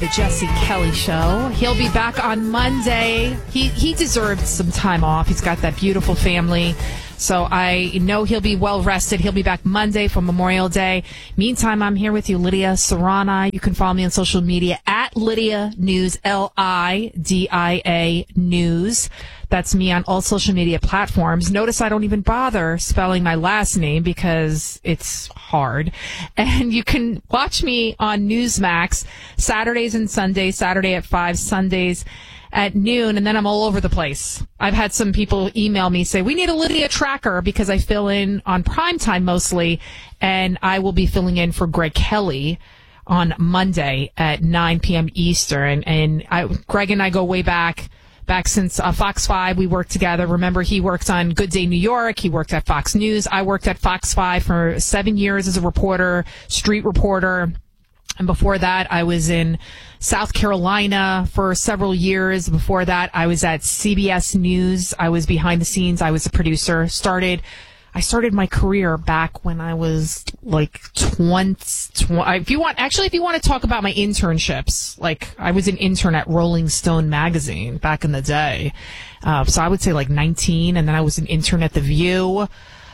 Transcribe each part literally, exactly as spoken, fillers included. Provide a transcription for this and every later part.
The Jesse Kelly Show. He'll be back on Monday. He he deserves some time off. He's got that beautiful family. So I know he'll be well rested. He'll be back Monday for Memorial Day. Meantime, I'm here with you, Lydia Serrana. You can follow me on social media at Lydia News, L I D I A News. That's me on all social media platforms. Notice I don't even bother spelling my last name because it's hard. And you can watch me on Newsmax Saturdays and Sundays, Saturday at five, Sundays at noon, and then I'm all over the place. I've had some people email me, say, we need a Lydia tracker because I fill in on primetime mostly, and I will be filling in for Greg Kelly on Monday at nine p.m. Eastern. And I, Greg and I go way back. Back since uh, Fox five, we worked together. Remember, he worked on Good Day New York. He worked at Fox News. I worked at Fox five for seven years as a reporter, street reporter. And before that, I was in South Carolina for several years. Before that, I was at C B S News. I was behind the scenes. I was a producer. Started, I started my career back when I was like twenty, twenty. If you want, actually, if you want to talk about my internships, like I was an intern at Rolling Stone magazine back in the day. Uh, so I would say like nineteen, and then I was an intern at The View.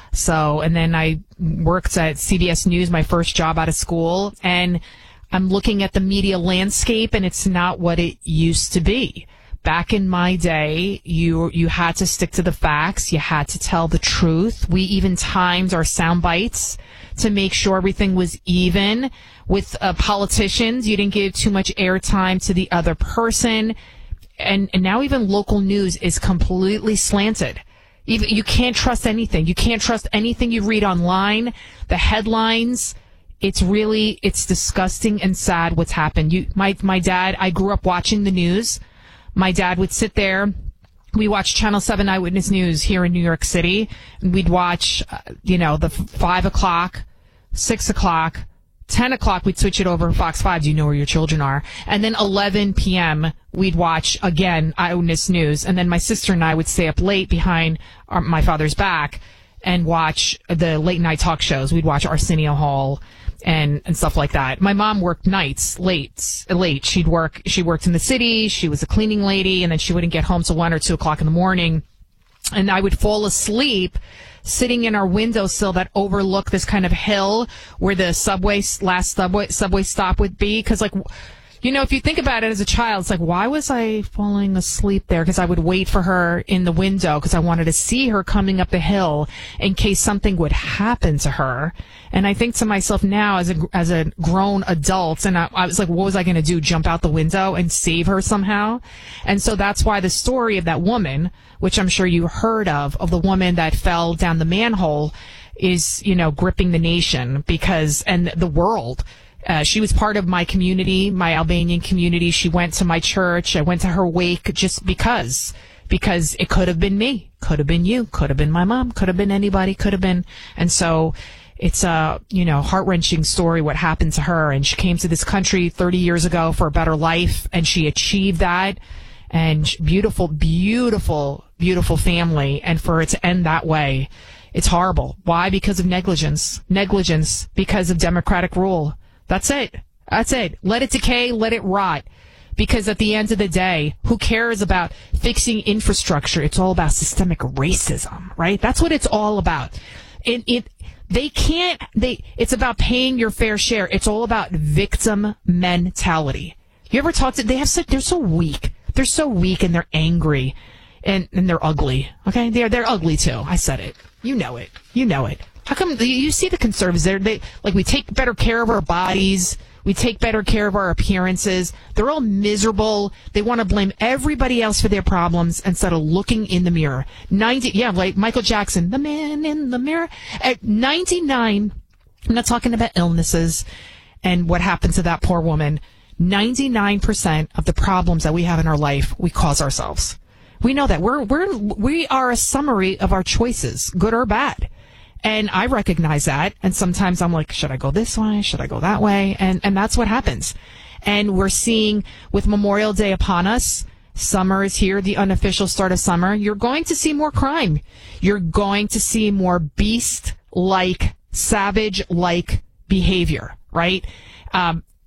So, and then I worked at C B S News, my first job out of school, and I'm looking at the media landscape, and it's not what it used to be. Back in my day, you you had to stick to the facts. You had to tell the truth. We even timed our sound bites to make sure everything was even. With uh, politicians, you didn't give too much airtime to the other person. And, and now even local news is completely slanted. Even, you can't trust anything. You can't trust anything you read online. The headlines, it's really, it's disgusting and sad what's happened. You, my, my dad, I grew up watching the news. My dad would sit there. We watched Channel seven Eyewitness News here in New York City. And we'd watch, uh, you know, the five o'clock, six o'clock, ten o'clock, we'd switch it over to Fox five. Do you know where your children are? And then eleven p.m., we'd watch, again, Eyewitness News. And then my sister and I would stay up late behind our, my father's back and watch the late night talk shows. We'd watch Arsenio Hall and, and stuff like that. My mom worked nights, late, late. She'd work, she worked in the city. She was a cleaning lady, and then she wouldn't get home till one or two o'clock in the morning. And I would fall asleep sitting in our windowsill that overlooked this kind of hill where the subway, last subway, subway stop would be. Cause like, you know, if you think about it as a child, it's like, why was I falling asleep there? Because I would wait for her in the window because I wanted to see her coming up the hill in case something would happen to her. And I think to myself now as a, as a grown adult, and I, I was like, what was I going to do? Jump out the window and save her somehow? And so that's why the story of that woman, which I'm sure you heard of, of the woman that fell down the manhole is, you know, gripping the nation because, and the world. Uh, she was part of my community, my Albanian community. She went to my church. I went to her wake just because, because it could have been me, could have been you, could have been my mom, could have been anybody, could have been. And so it's a, you know, heart-wrenching story what happened to her. And she came to this country thirty years ago for a better life, and she achieved that. And beautiful, beautiful, beautiful family. And for it to end that way, it's horrible. Why? Because of negligence. Negligence because of democratic rule. That's it. That's it. Let it decay. Let it rot. Because at the end of the day, who cares about fixing infrastructure? It's all about systemic racism, right? That's what it's all about. It, it, they can't, they, it's about paying your fair share. It's all about victim mentality. You ever talk to, they have such, they're so weak. They're so weak and they're angry and, and they're ugly. Okay. They're, they're ugly too. I said it. You know it. You know it. How come you see the conservatives? They're, they like we take better care of our bodies. We take better care of our appearances. They're all miserable. They want to blame everybody else for their problems instead of looking in the mirror. ninety, yeah, like Michael Jackson, the man in the mirror. At ninety-nine, I'm not talking about illnesses and what happened to that poor woman. ninety-nine percent of the problems that we have in our life, we cause ourselves. We know that. We're, we're, we are a summary of our choices, good or bad. And I recognize that. And sometimes I'm like, should I go this way? Should I go that way? And, and that's what happens. And we're seeing with Memorial Day upon us, summer is here, the unofficial start of summer. You're going to see more crime. You're going to see more beast-like, savage-like behavior, right? Um,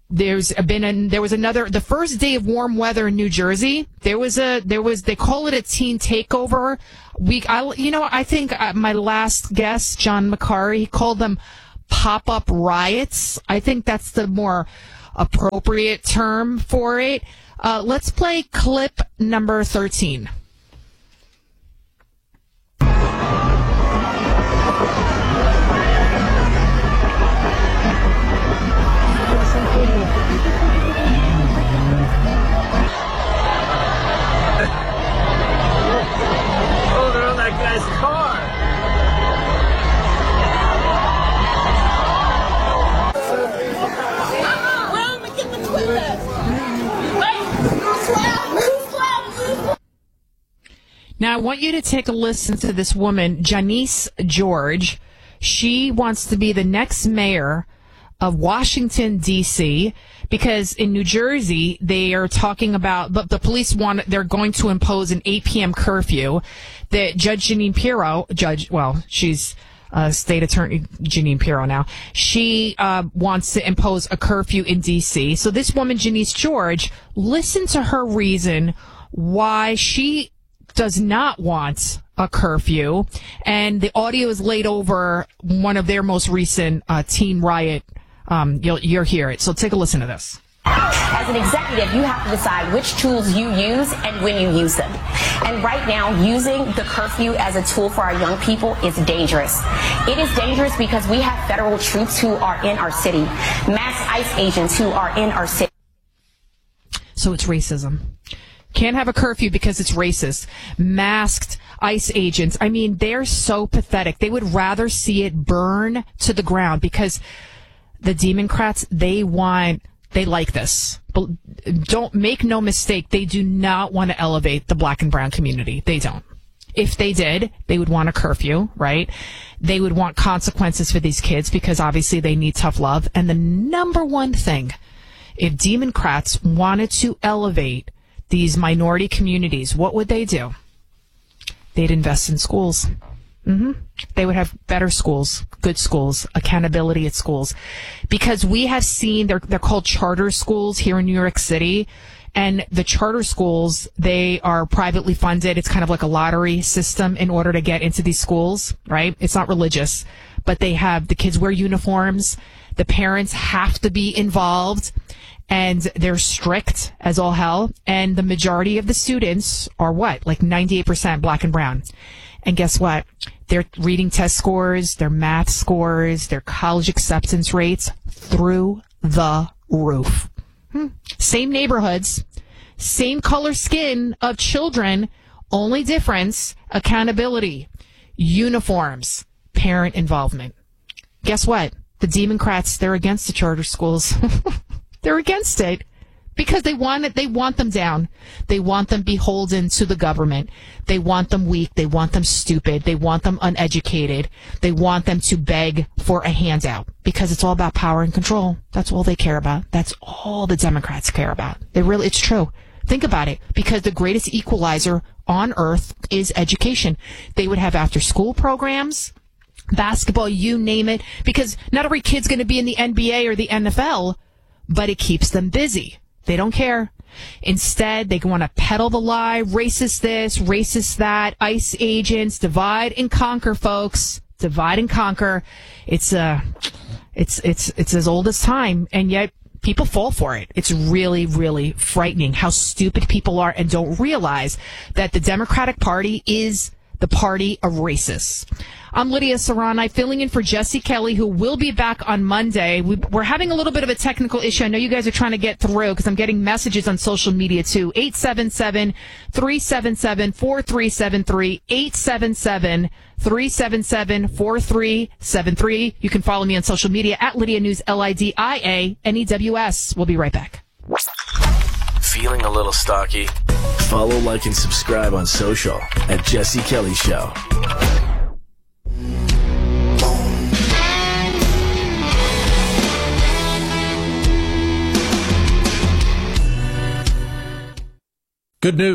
there's been an, there was another, the first day of warm weather in New Jersey, there was a, there was, they call it a teen takeover week. I, you know, I think uh, my last guest, John McCarry, he called them pop-up riots. I think that's the more appropriate term for it. Uh, let's play clip number thirteen. Oh, they're on that guy's car. Well, get the toilet. Wait, move slow, move slow, move. Now, I want you to take a listen to this woman, Janice George. She wants to be the next mayor of Washington, D C, because in New Jersey, they are talking about, but the police want, they're going to impose an eight p.m. curfew that Judge Jeanine Pirro, Judge, well, she's uh, State Attorney Jeanine Pirro now, she uh, wants to impose a curfew in D C. So this woman, Janice George, listen to her reason why she does not want a curfew, and the audio is laid over one of their most recent uh, teen riot. Um, you'll, you'll hear it. So take a listen to this. As an executive, you have to decide which tools you use and when you use them. And right now, using the curfew as a tool for our young people is dangerous. It is dangerous because we have federal troops who are in our city, mass ICE agents who are in our city. So it's racism. Can't have a curfew because it's racist. Masked ICE agents. I mean, they're so pathetic. They would rather see it burn to the ground because the Democrats, they want, they like this. But don't make no mistake, they do not want to elevate the black and brown community. They don't. If they did, they would want a curfew, right? They would want consequences for these kids because obviously they need tough love. And the number one thing, if Democrats wanted to elevate these minority communities, what would they do? They'd invest in schools. Mm-hmm. They would have better schools, good schools, accountability at schools. Because we have seen, they're, they're called charter schools here in New York City. And the charter schools, they are privately funded. It's kind of like a lottery system in order to get into these schools, right? It's not religious, but they have, the kids wear uniforms. The parents have to be involved. And they're strict as all hell. And the majority of the students are what? Like ninety-eight percent black and brown. And guess what? Their reading test scores, their math scores, their college acceptance rates through the roof. Hmm. Same neighborhoods, same color skin of children, only difference, accountability, uniforms, parent involvement. Guess what? The Democrats, they're against the charter schools. They're against it because they want it. They want them down. They want them beholden to the government. They want them weak. They want them stupid. They want them uneducated. They want them to beg for a handout because it's all about power and control. That's all they care about. That's all the Democrats care about. They really, it's true. Think about it, because the greatest equalizer on earth is education. They would have after school programs, basketball, you name it, because not every kid's going to be in the N B A or the N F L. But it keeps them busy. They don't care. Instead, they want to peddle the lie, racist this, racist that, ICE agents, divide and conquer, folks. Divide and conquer. It's uh, it's it's it's as old as time, and yet people fall for it. It's really, really frightening how stupid people are and don't realize that the Democratic Party is the party of racists. I'm Lydia Serrani, filling in for Jesse Kelly, who will be back on Monday. We, we're having a little bit of a technical issue. I know you guys are trying to get through because I'm getting messages on social media too. eight seven seven, three seven seven, four three seven three, eight seven seven, three seven seven, four three seven three. You can follow me on social media at Lydia News, L I D I A N E W S. We'll be right back. Feeling a little stocky? Follow, like, and subscribe on social at Jesse Kelly Show. Good news.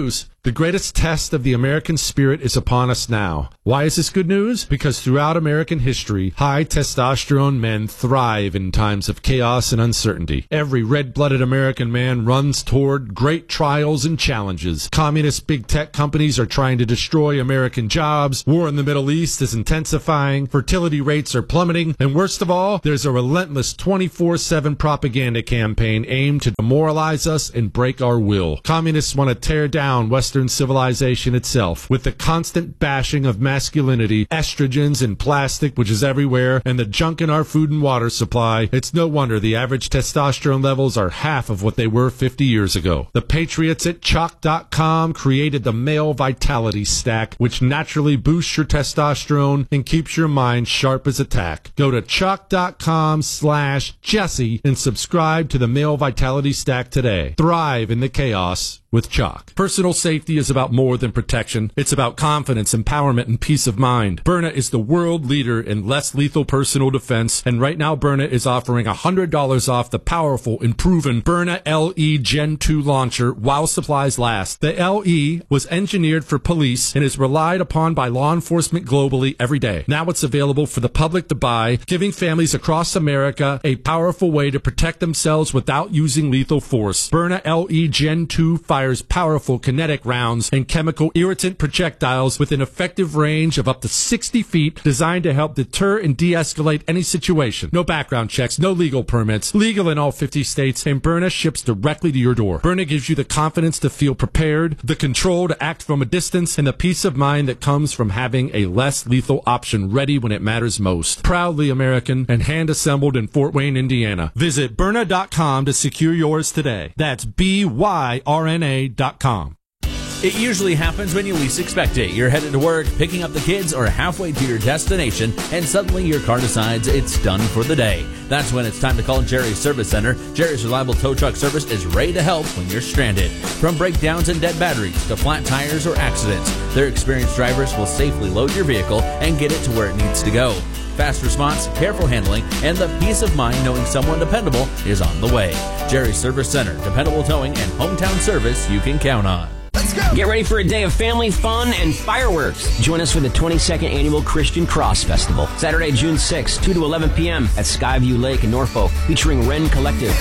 The greatest test of the American spirit is upon us now. Why is this good news? Because throughout American history, high testosterone men thrive in times of chaos and uncertainty. Every red-blooded American man runs toward great trials and challenges. Communist big tech companies are trying to destroy American jobs. War in the Middle East is intensifying. Fertility rates are plummeting. And worst of all, there's a relentless twenty-four seven propaganda campaign aimed to demoralize us and break our will. Communists want to tear down Western civilization itself with the constant bashing of masculinity, estrogens and plastic, which is everywhere, and the junk in our food and water supply. It's no wonder the average testosterone levels are half of what they were fifty years ago. The patriots at chalk dot com created the Male Vitality Stack, which naturally boosts your testosterone and keeps your mind sharp as a tack. Go to chalk dot com slash Jesse and subscribe to the Male Vitality Stack today. Thrive in the chaos with Chalk. Personal safety is about more than protection. It's about confidence, empowerment, and peace of mind. Byrna is the world leader in less lethal personal defense, and right now Byrna is offering one hundred dollars off the powerful and proven Byrna L E Gen two launcher while supplies last. The L E was engineered for police and is relied upon by law enforcement globally every day. Now it's available for the public to buy, giving families across America a powerful way to protect themselves without using lethal force. Byrna L E Gen two fires powerful kinetic rounds and chemical irritant projectiles with an effective range of up to sixty feet, designed to help deter and de-escalate any situation. No background checks, no legal permits, legal in all fifty states, and Byrna ships directly to your door. Byrna gives you the confidence to feel prepared, the control to act from a distance, and the peace of mind that comes from having a less lethal option ready when it matters most. Proudly American and hand-assembled in Fort Wayne, Indiana. Visit Byrna dot com to secure yours today. That's B Y R N A dot com. It usually happens when you least expect it. You're headed to work, picking up the kids, or halfway to your destination, and suddenly your car decides it's done for the day. That's when it's time to call Jerry's Service Center. Jerry's Reliable Tow Truck Service is ready to help when you're stranded. From breakdowns and dead batteries to flat tires or accidents, their experienced drivers will safely load your vehicle and get it to where it needs to go. Fast response, careful handling, and the peace of mind knowing someone dependable is on the way. Jerry's Service Center, dependable towing and hometown service you can count on. Let's go! Get ready for a day of family fun and fireworks. Join us for the twenty-second Annual Christian Cross Festival, Saturday, June sixth, two to eleven p.m. at Skyview Lake in Norfolk, featuring Wren Collective,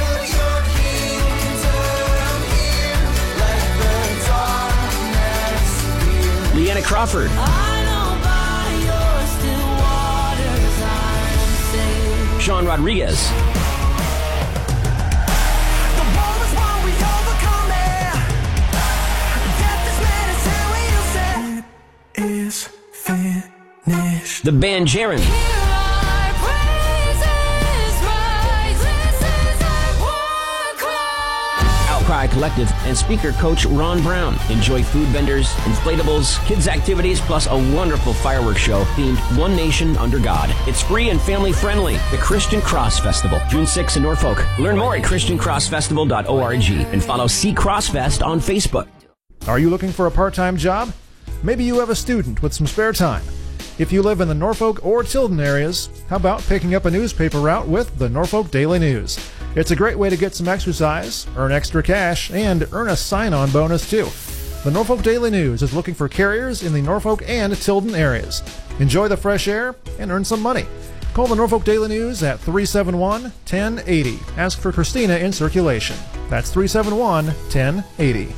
Leanna Crawford, Sean Rodriguez, is finished. The Band Jaron, Outcry Collective, and speaker coach Ron Brown. Enjoy food vendors, inflatables, kids' activities, plus a wonderful fireworks show themed One Nation Under God. It's free and family friendly. The Christian Cross Festival, June sixth in Norfolk. Learn more at christian cross festival dot org and follow C Crossfest on Facebook. Are you looking for a part-time job? Maybe you have a student with some spare time. If you live in the Norfolk or Tilden areas, how about picking up a newspaper route with the Norfolk Daily News? It's a great way to get some exercise, earn extra cash, and earn a sign-on bonus too. The Norfolk Daily News is looking for carriers in the Norfolk and Tilden areas. Enjoy the fresh air and earn some money. Call the Norfolk Daily News at three seven one, one zero eight zero. Ask for Christina in circulation. That's three seven one, one zero eight zero.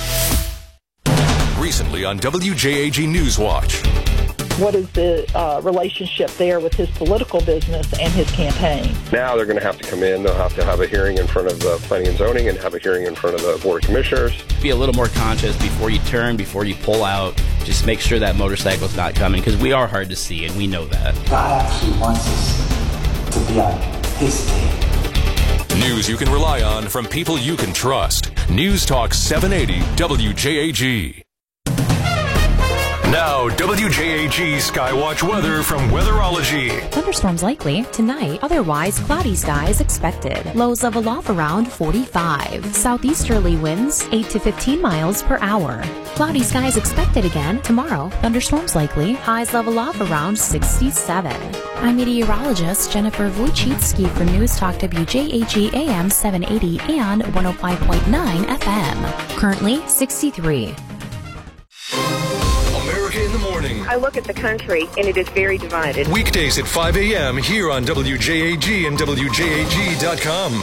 Recently on W J A G Newswatch. What is the uh, relationship there with his political business and his campaign? Now they're going to have to come in. They'll have to have a hearing in front of the Planning and Zoning and have a hearing in front of the Board of Commissioners. Be a little more conscious before you turn, before you pull out. Just make sure that motorcycle's not coming, because we are hard to see, and we know that. God actually wants us to be on his team. News you can rely on from people you can trust. News Talk seven eighty W J A G. Now, W J A G Skywatch weather from Weatherology. Thunderstorms likely tonight, otherwise cloudy skies expected. Lows level off around forty-five. Southeasterly winds eight to fifteen miles per hour. Cloudy skies expected again tomorrow. Thunderstorms likely, highs level off around sixty-seven. I'm meteorologist Jennifer Wojcicki for News Talk W J A G A M seven eighty and one oh five point nine F M. Currently sixty-three. morning. I look at the country, and it is very divided. Weekdays at five a.m. here on W J A G and W J A G dot com.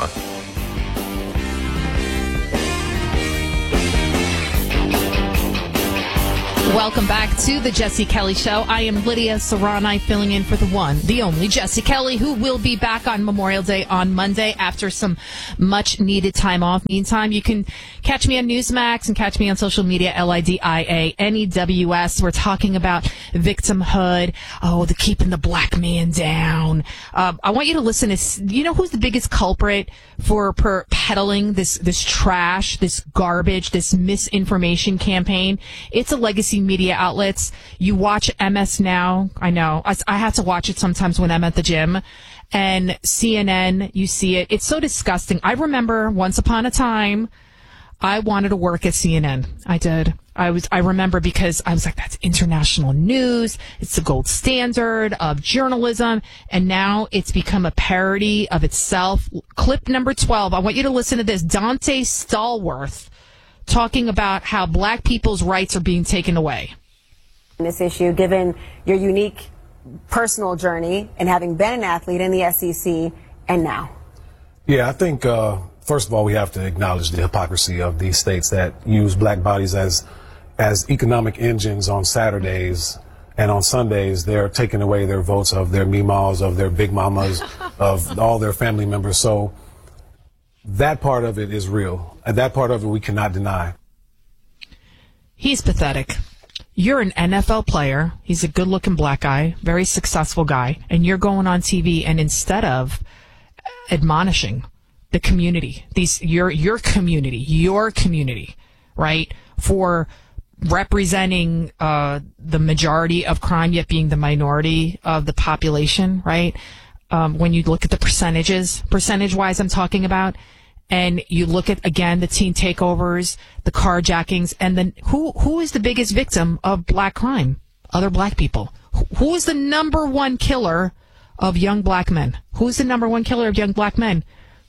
Welcome back to the Jesse Kelly Show. I am Lydia Serrani, filling in for the one, the only Jesse Kelly, who will be back on Memorial Day on Monday after some much-needed time off. Meantime, you can catch me on Newsmax and catch me on social media, L I D I A N E W S. We're talking about victimhood, oh, the keeping the black man down. Uh, I want you to listen to, you know who's the biggest culprit for per peddling this, this trash, this garbage, this misinformation campaign? It's a legacy media outlets. You watch M S Now. I know. I, I have to watch it sometimes when I'm at the gym. And C N N, you see it. It's so disgusting. I remember once upon a time, I wanted to work at C N N. I did. I was, I remember because I was like, that's international news. It's the gold standard of journalism. And now it's become a parody of itself. Clip number twelve. I want you to listen to this. Dante Stallworth talking about how black people's rights are being taken away. This issue, given your unique personal journey and having been an athlete in the S E C and now. Yeah, I think, uh, first of all, we have to acknowledge the hypocrisy of these states that use black bodies as as economic engines on Saturdays, and on Sundays they're taking away their votes of their meemaws, of their big mamas, of all their family members. So that part of it is real, and that part of it we cannot deny. He's pathetic. You're an N F L player. He's a good-looking black guy, very successful guy, and you're going on T V, and instead of admonishing the community, these your your community, your community, right, for representing uh, the majority of crime, yet being the minority of the population, right? Um, when you look at the percentages, percentage-wise, I'm talking about, and you look at, again, the teen takeovers, the carjackings, and then who who is the biggest victim of black crime? Other black people. Who is the number one killer of young black men? Who is the number one killer of young black men?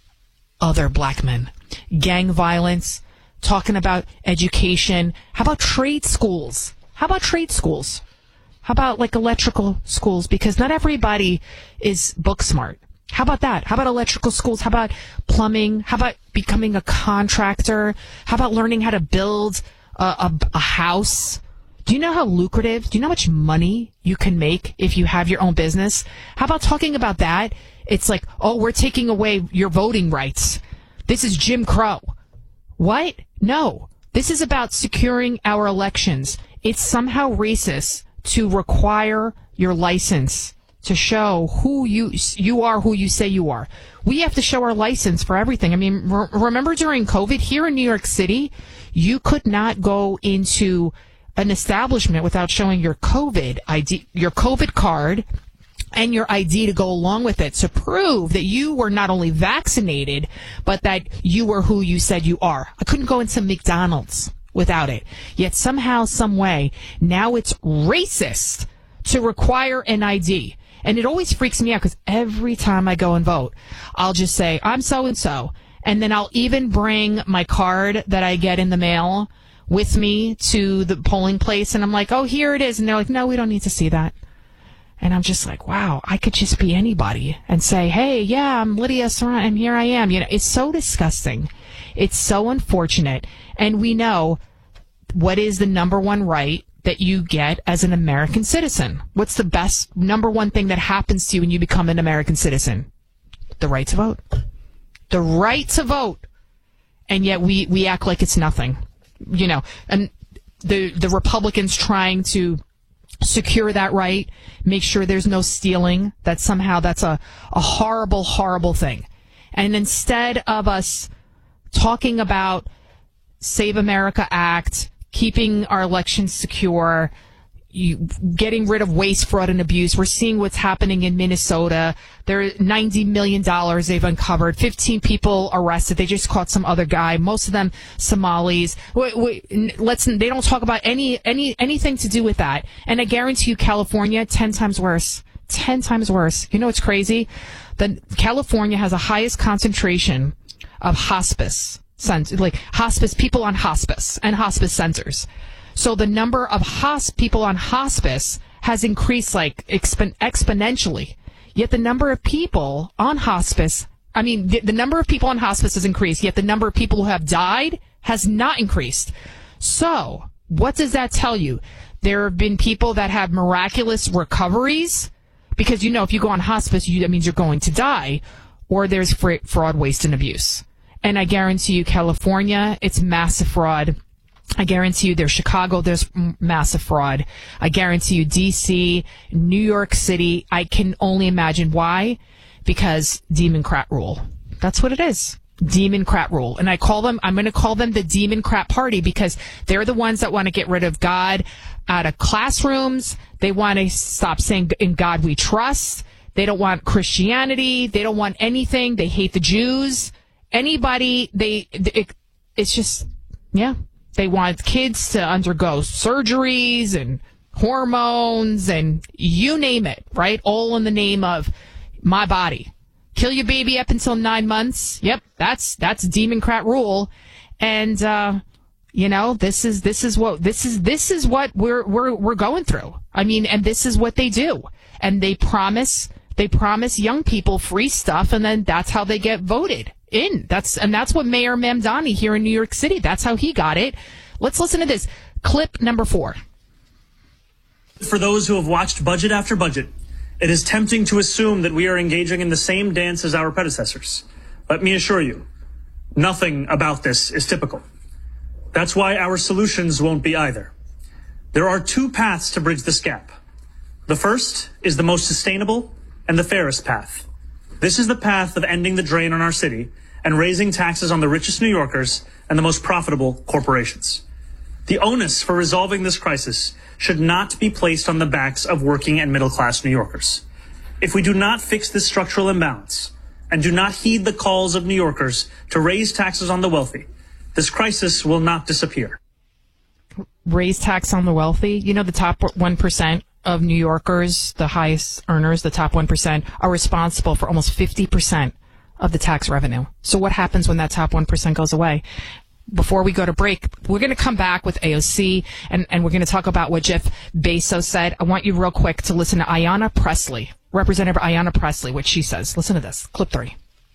Other black men. Gang violence, talking about education. How about trade schools? How about trade schools? How about like electrical schools? Because not everybody is book smart. How about that? How about electrical schools? How about plumbing? How about becoming a contractor? How about learning how to build a, a, a house? Do you know how lucrative? Do you know how much money you can make if you have your own business? How about talking about that? It's like, oh, we're taking away your voting rights. This is Jim Crow. What? No. This is about securing our elections. It's somehow racist to require your license to show who you you are, who you say you are. We have to show our license for everything. I mean, re- remember during COVID here in New York City, you could not go into an establishment without showing your COVID I D, your COVID card, and your I D to go along with it to prove that you were not only vaccinated, but that you were who you said you are. I couldn't go into McDonald's without it. Yet somehow, some way, now it's racist to require an I D. And it always freaks me out because every time I go and vote, I'll just say, I'm so-and-so. And then I'll even bring my card that I get in the mail with me to the polling place. And I'm like, oh, here it is. And they're like, no, we don't need to see that. And I'm just like, wow, I could just be anybody and say, hey, yeah, I'm Lydia Serrani, and here I am. You know, it's so disgusting. It's so unfortunate. And we know what is the number one right that you get as an American citizen. What's the best number one thing that happens to you when you become an American citizen? The right to vote. The right to vote. And yet we, we act like it's nothing. You know, and the the Republicans trying to secure that right, make sure there's no stealing, that somehow that's a, a horrible, horrible thing. And instead of us talking about Save America Act, keeping our elections secure, you, getting rid of waste, fraud, and abuse. We're seeing what's happening in Minnesota. There are ninety million dollars they've uncovered, fifteen people arrested. They just caught some other guy, most of them Somalis. Wait, wait, let's, they don't talk about any, any, anything to do with that. And I guarantee you California, ten times worse. ten times worse. You know what's crazy? That California has the highest concentration of hospice, like hospice, people on hospice and hospice centers. So the number of hosp- people on hospice has increased like expo- exponentially. Yet the number of people on hospice, I mean, the, the number of people on hospice has increased, yet the number of people who have died has not increased. So what does that tell you? There have been people that have miraculous recoveries because, you know, if you go on hospice, you, that means you're going to die, or there's fra- fraud, waste, and abuse. And I guarantee you, California, it's massive fraud. I guarantee you there's Chicago, there's massive fraud. I guarantee you D C, New York City, I can only imagine why. Because Democrat rule. That's what it is. Democrat rule. And I call them, I'm going to call them the Democrat Party because they're the ones that want to get rid of God out of classrooms. They want to stop saying in God we trust. They don't want Christianity. They don't want anything. They hate the Jews. Anybody, they, it, it's just, yeah. They want kids to undergo surgeries and hormones and you name it, right? All in the name of my body. Kill your baby up until nine months. Yep, that's that's Democrat rule. And uh, you know, this is this is what this is this is what we're we're we're going through. I mean, and this is what they do. And they promise they promise young people free stuff, and then that's how they get voted in. That's and that's what Mayor Mamdani here in New York City, that's how he got it. Let's listen to this. Clip number four. For those who have watched budget after budget, it is tempting to assume that we are engaging in the same dance as our predecessors. Let me assure you, nothing about this is typical. That's why our solutions won't be either. There are two paths to bridge this gap. The first is the most sustainable and the fairest path. This is the path of ending the drain on our city and raising taxes on the richest New Yorkers and the most profitable corporations. The onus for resolving this crisis should not be placed on the backs of working and middle-class New Yorkers. If we do not fix this structural imbalance and do not heed the calls of New Yorkers to raise taxes on the wealthy, this crisis will not disappear. Raise tax on the wealthy? You know, the top one percent of New Yorkers, the highest earners, the top one percent, are responsible for almost fifty percent of the tax revenue. So what happens when that top one percent goes away? Before we go to break, we're going to come back with A O C, and, and we're going to talk about what Jeff Bezos said. I want you real quick to listen to Ayanna Pressley, Representative Ayanna Pressley, what she says. Listen to this. Clip three.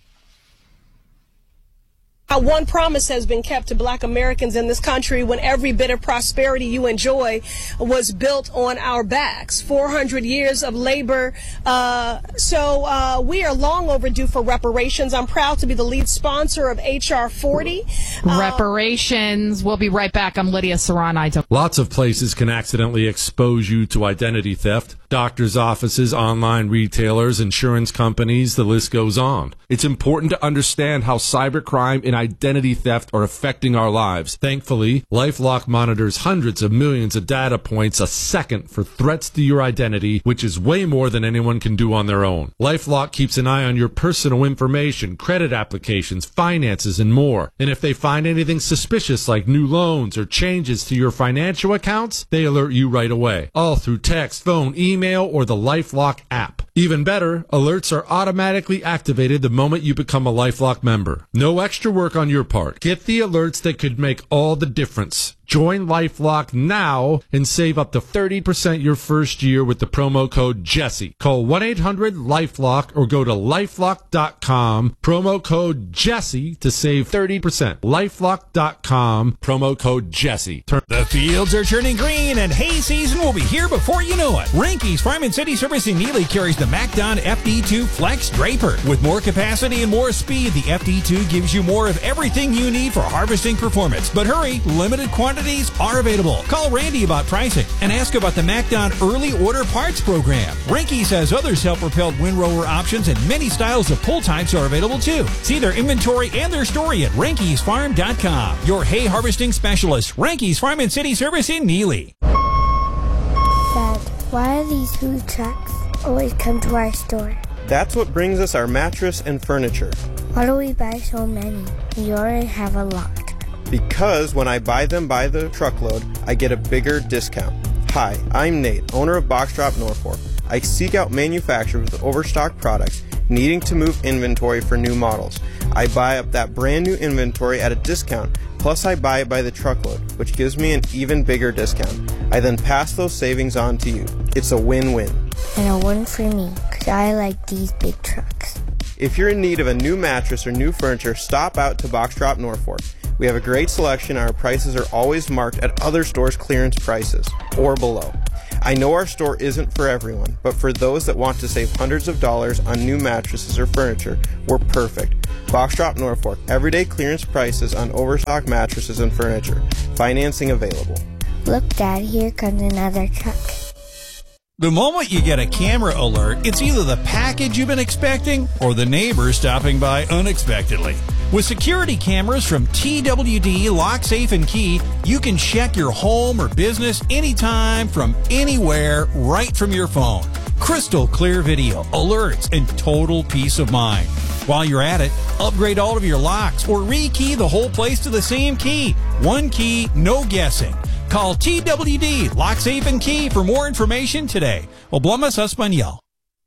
One promise has been kept to black Americans in this country when every bit of prosperity you enjoy was built on our backs. four hundred years of labor. Uh, so uh, we are long overdue for reparations. I'm proud to be the lead sponsor of H R forty. Uh, reparations. We'll be right back. I'm Lydia Saran. I don't. Lots of places can accidentally expose you to identity theft. Doctors' offices, online retailers, insurance companies, the list goes on. It's important to understand how cybercrime and identity theft are affecting our lives. Thankfully, LifeLock monitors hundreds of millions of data points a second for threats to your identity, which is way more than anyone can do on their own. LifeLock keeps an eye on your personal information, credit applications, finances, and more. And if they find anything suspicious like new loans or changes to your financial accounts, they alert you right away. All through text, phone, email, or the LifeLock app. Even better, alerts are automatically activated the moment you become a LifeLock member. No extra work on your part. Get the alerts that could make all the difference. Join LifeLock now and save up to thirty percent your first year with the promo code Jesse. Call one eight hundred LifeLock or go to lifelock dot com. Promo code Jesse to save thirty percent. lifelock dot com. Promo code Jesse. Turn- the fields are turning green and hay season will be here before you know it. Rinky's Farm and City Service in Neely carries the MacDon F D two Flex Draper. With more capacity and more speed, the F D two gives you more of everything you need for harvesting performance. But hurry, limited quantities are available. Call Randy about pricing and ask about the MacDon Early Order Parts Program. Rinky's has other self-propelled windrower options and many styles of pull types are available too. See their inventory and their story at Rankys Farm dot com. Your hay harvesting specialist, Rankys Farm and City Service in Neely. Dad, why are these food trucks always come to our store? That's what brings us our mattress and furniture. Why do we buy so many? We already have a lot. Because when I buy them by the truckload, I get a bigger discount. Hi, I'm Nate, owner of Box Drop Norfolk. I seek out manufacturers with overstocked products needing to move inventory for new models. I buy up that brand new inventory at a discount, plus I buy it by the truckload, which gives me an even bigger discount. I then pass those savings on to you. It's a win-win. And a win for me, because I like these big trucks. If you're in need of a new mattress or new furniture, stop out to Box Drop Norfolk. We have a great selection and our prices are always marked at other stores' clearance prices, or below. I know our store isn't for everyone, but for those that want to save hundreds of dollars on new mattresses or furniture, we're perfect. Box Drop Norfolk, everyday clearance prices on overstock mattresses and furniture. Financing available. Look, Dad, here comes another truck. The moment you get a camera alert, it's either the package you've been expecting or the neighbor stopping by unexpectedly. With security cameras from T W D Lock, Safe, and Key, you can check your home or business anytime from anywhere right from your phone. Crystal clear video, alerts, and total peace of mind. While you're at it, upgrade all of your locks or rekey the whole place to the same key. One key, no guessing. Call T W D Lock, Safe, and Key for more information today. Hablamos Español.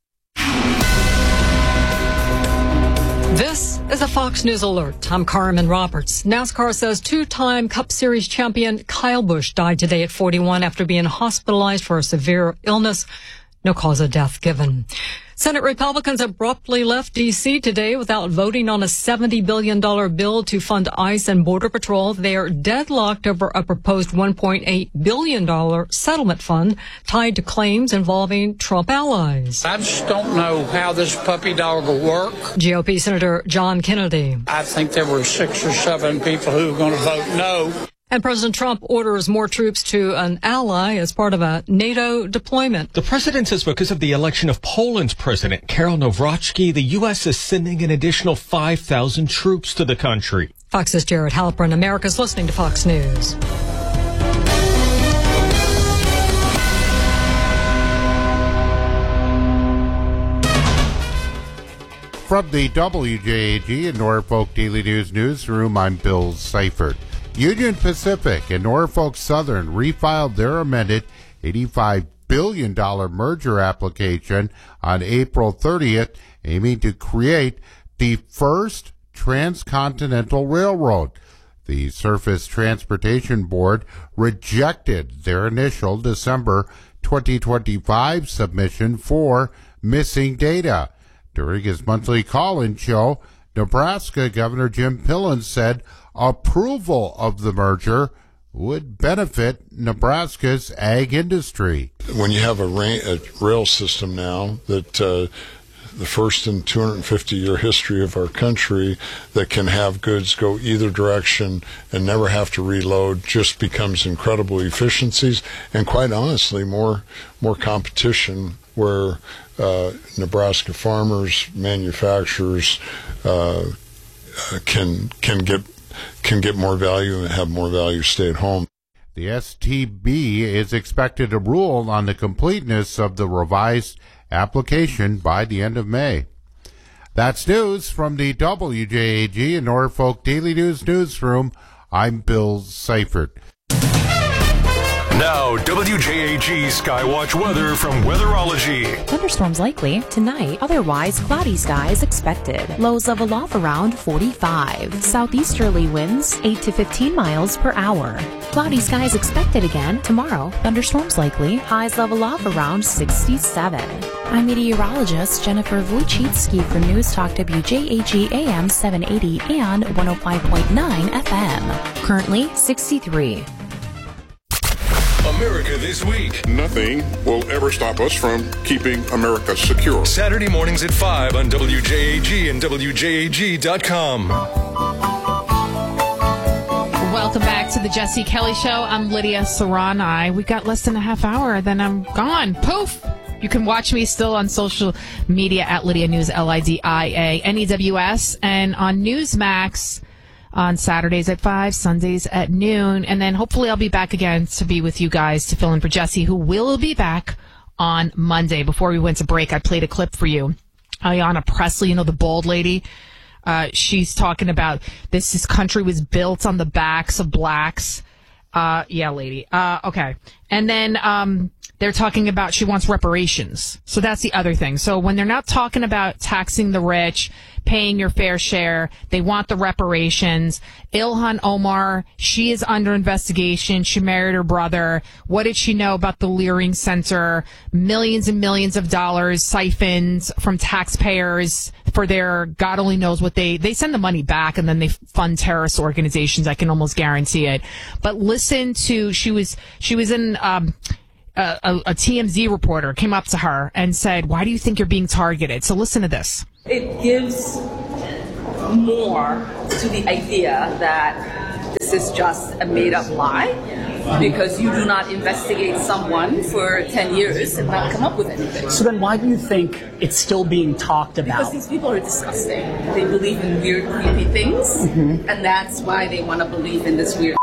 This is a Fox News alert. I'm Carmen Roberts. NASCAR says two-time Cup Series champion Kyle Busch died today at forty-one after being hospitalized for a severe illness. No cause of death given. Senate Republicans abruptly left D C today without voting on a seventy billion dollars bill to fund ICE and Border Patrol. They are deadlocked over a proposed one point eight billion dollars settlement fund tied to claims involving Trump allies. I just don't know how this puppy dog will work. G O P Senator John Kennedy. I think there were six or seven people who were going to vote no. And President Trump orders more troops to an ally as part of a NATO deployment. The president says because of the election of Poland's president, Karol Nawrocki, the U S is sending an additional five thousand troops to the country. Fox's Jared Halpern. America's listening to Fox News. From the W J A G and Norfolk Daily News newsroom, I'm Bill Seifert. Union Pacific and Norfolk Southern refiled their amended eighty-five billion dollars merger application on April thirtieth, aiming to create the first transcontinental railroad. The Surface Transportation Board rejected their initial December twenty twenty-five submission for missing data. During his monthly call-in show, Nebraska Governor Jim Pillen said approval of the merger would benefit Nebraska's ag industry. When you have a, ra- a rail system now that uh, the first in two hundred fifty year history of our country that can have goods go either direction and never have to reload, just becomes incredible efficiencies and, quite honestly, more more competition where uh, Nebraska farmers, manufacturers uh, can can get can get more value and have more value stay at home. The S T B is expected to rule on the completeness of the revised application by the end of May. That's news from the W J A G and Norfolk Daily News newsroom. I'm Bill Seifert. Now, W J A G Skywatch weather from Weatherology. Thunderstorms likely tonight. Otherwise, cloudy skies expected. Lows level off around forty-five. Southeasterly winds eight to fifteen miles per hour. Cloudy skies expected again tomorrow. Thunderstorms likely. Highs level off around sixty-seven. I'm meteorologist Jennifer Wojcicki for News Talk W J A G A M seven eighty and one oh five point nine F M. Currently sixty-three. America This Week. Nothing will ever stop us from keeping America secure. Saturday mornings at five on W J A G and W J A G dot com. Welcome back to the Jesse Kelly Show. I'm Lydia Serrani. We got less than a half hour, then I'm gone. Poof! You can watch me still on social media at Lydia News, L I D I A N E W S, and on Newsmax on Saturdays at five, Sundays at noon. And then hopefully I'll be back again to be with you guys to fill in for Jesse, who will be back on Monday. Before we went to break, I played a clip for you. Ayanna Pressley, you know, the bald lady. Uh, she's talking about this, this country was built on the backs of blacks. Uh, yeah, lady. Uh, okay. And then um, they're talking about she wants reparations. So that's the other thing. So when they're not talking about taxing the rich, paying your fair share, they want the reparations. Ilhan Omar, she is under investigation. She married her brother. What did she know about the Leering Center? Millions and millions of dollars siphoned from taxpayers for their, God only knows what they, they send the money back and then they fund terrorist organizations. I can almost guarantee it. But listen to, she was, she was in, um, a, a, a T M Z reporter came up to her and said, why do you think you're being targeted? So listen to this. It gives more to the idea that this is just a made-up lie, because you do not investigate someone for ten years and not come up with anything. So then why do you think it's still being talked about? Because these people are disgusting. They believe in weird, creepy things, mm-hmm. and that's why they want to believe in this weird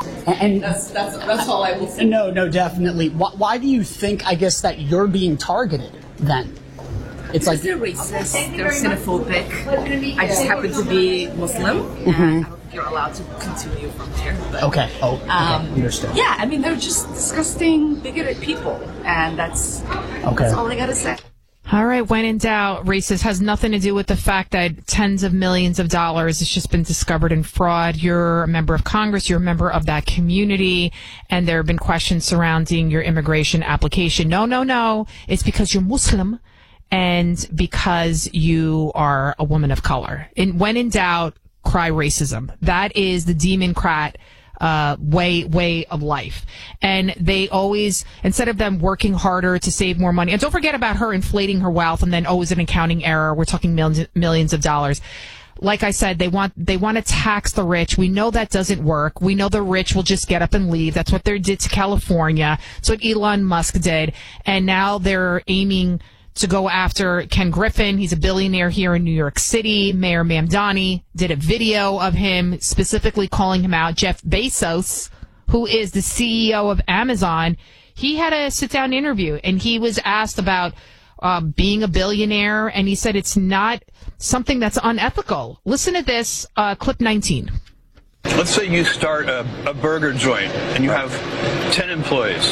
and that's, that's, that's all I will say. No, no, definitely. Why, why do you think, I guess, that you're being targeted then? It's like they're racist, they're xenophobic. I just happen to be Muslim, and mm-hmm. I don't think you're allowed to continue from there. But, okay. Oh, okay. Um, Understood. Yeah, I mean, they're just disgusting, bigoted people, and that's, okay. that's all I gotta say. All right, when in doubt, racist has nothing to do with the fact that tens of millions of dollars has just been discovered in fraud. You're a member of Congress, you're a member of that community, and there have been questions surrounding your immigration application. No, no, no. It's because you're Muslim and because you are a woman of color. And when in doubt, cry racism. That is the Democrat uh, way, way of life. And they always, instead of them working harder to save more money, and don't forget about her inflating her wealth and then, oh, it's an accounting error. We're talking millions, millions of dollars. Like I said, they want, they want to tax the rich. We know that doesn't work. We know the rich will just get up and leave. That's what they did to California. That's what Elon Musk did. And now they're aiming to go after Ken Griffin. He's a billionaire here in New York City. Mayor Mamdani did a video of him specifically calling him out. Jeff Bezos, who is the C E O of Amazon, he had a sit-down interview, and he was asked about uh, being a billionaire, and he said it's not something that's unethical. Listen to this, uh, clip nineteen. Let's say you start a, a burger joint, and you have ten employees,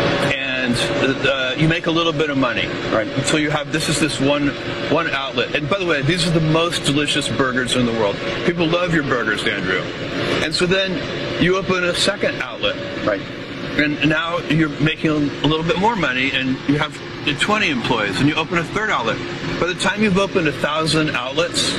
and uh, you make a little bit of money, right? Until you have, this is this one one outlet. And by the way, these are the most delicious burgers in the world. People love your burgers, Andrew. And so then you open a second outlet, right? And now you're making a little bit more money, and you have twenty employees, and you open a third outlet. By the time you've opened a thousand outlets,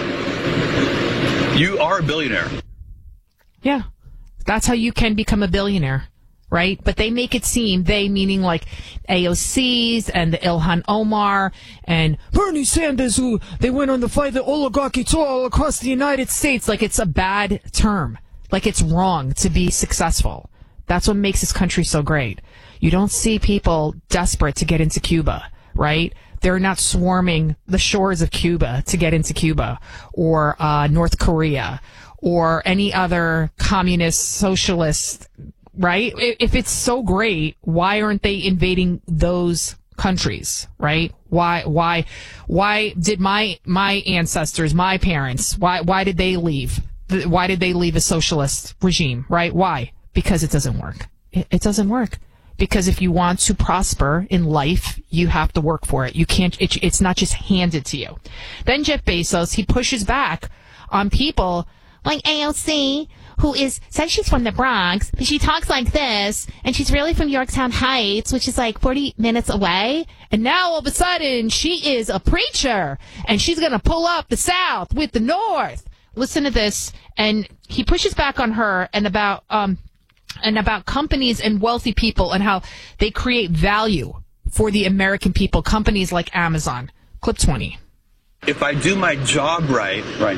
you are a billionaire. Yeah, that's how you can become a billionaire, right? But they make it seem, they meaning like A O Cs and the Ilhan Omar and Bernie Sanders, who they went on to fight the oligarchy tour all across the United States, like it's a bad term, like it's wrong to be successful. That's what makes this country so great. You don't see people desperate to get into Cuba, right? They're not swarming the shores of Cuba to get into Cuba or uh, North Korea or any other communist, socialist, right? If it's so great, why aren't they invading those countries, right? Why, why, why did my, my ancestors, my parents, why, why did they leave? Why did they leave a socialist regime, right? Why? Because it doesn't work. It, it doesn't work. Because if you want to prosper in life, you have to work for it. You can't, it, it's not just handed to you. Then Jeff Bezos, he pushes back on people like A O C, who is, says she's from the Bronx, but she talks like this, and she's really from Yorktown Heights, which is like forty minutes away. And now all of a sudden, she is a preacher, and she's going to pull up the South with the North. Listen to this. And he pushes back on her and about, um, and about companies and wealthy people and how they create value for the American people, companies like Amazon. Clip twenty. If I do my job right, right,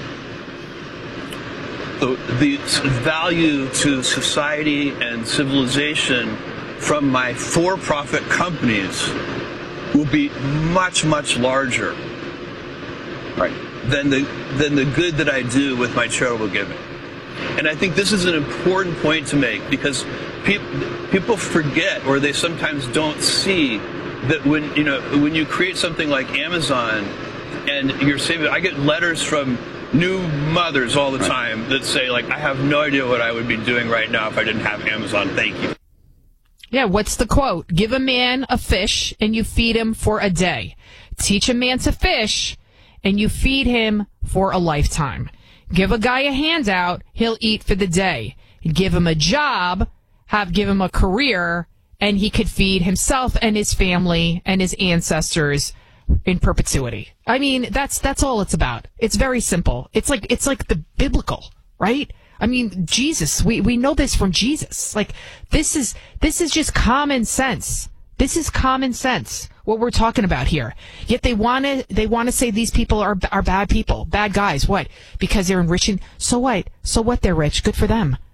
the, the value to society and civilization from my for-profit companies will be much, much larger, right, than the, than the good that I do with my charitable giving. And I think this is an important point to make, because people people forget, or they sometimes don't see, that when you know when you create something like Amazon and you're saving. I get letters from new mothers all the time that say, like, I have no idea what I would be doing right now if I didn't have Amazon. Thank you. Yeah, what's the quote? Give a man a fish and you feed him for a day. Teach a man to fish and you feed him for a lifetime. Give a guy a handout, he'll eat for the day. Give him a job, have give him a career, and he could feed himself and his family and his ancestors in perpetuity. I mean, that's that's all it's about. It's very simple. It's like it's like the biblical, right? I mean, Jesus, we, we know this from Jesus. Like, this is this is just common sense. This is common sense, what we're talking about here. Yet they want to they want to say these people are are bad people, bad guys. What? Because they're enriching. So what? So what? They're rich. Good for them.